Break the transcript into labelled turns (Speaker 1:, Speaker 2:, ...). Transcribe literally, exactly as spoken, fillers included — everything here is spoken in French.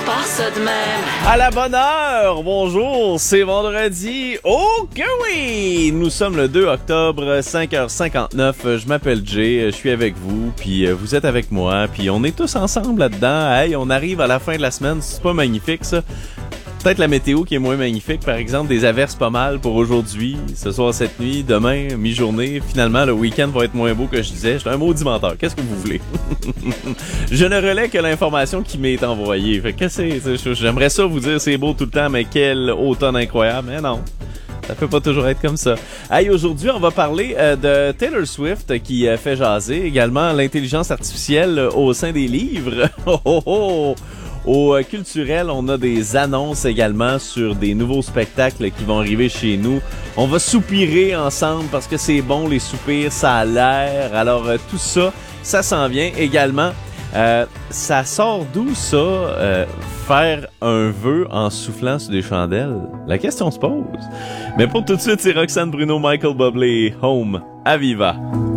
Speaker 1: part ça de même.
Speaker 2: À la bonne heure, bonjour, c'est vendredi. Oh que oui! Nous sommes le deux octobre, cinq heures cinquante-neuf. Je m'appelle Jay, je suis avec vous, puis vous êtes avec moi, puis on est tous ensemble là-dedans. Hey, on arrive à la fin de la semaine, c'est pas magnifique ça? Peut-être la météo qui est moins magnifique, par exemple, des averses pas mal pour aujourd'hui, ce soir, cette nuit, demain, mi-journée. Finalement, le week-end va être moins beau que je disais. J'étais un maudit menteur. Qu'est-ce que vous voulez? Je ne relais que l'information qui m'est envoyée. Fait que c'est, j'aimerais ça vous dire c'est beau tout le temps, mais quel automne incroyable. Mais non. Ça peut pas toujours être comme ça. Hey, aujourd'hui, on va parler euh, de Taylor Swift qui euh, fait jaser. Également, l'intelligence artificielle euh, au sein des livres. Oh, oh, oh. Au euh, culturel, on a des annonces également sur des nouveaux spectacles qui vont arriver chez nous. On va soupirer ensemble parce que c'est bon les soupirs, ça a l'air. Alors euh, tout ça, ça s'en vient également. Euh, ça sort d'où ça, euh, faire un vœu en soufflant sur des chandelles? La question se pose. Mais pour tout de suite, c'est Roxane Bruno, Michael Bublé, Home, Aviva.